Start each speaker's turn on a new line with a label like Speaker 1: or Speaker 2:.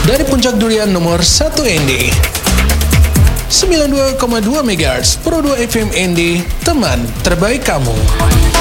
Speaker 1: Dari Puncak Durian nomor 1 ND 92,2 MHz Pro 2 FM ND, teman terbaik kamu.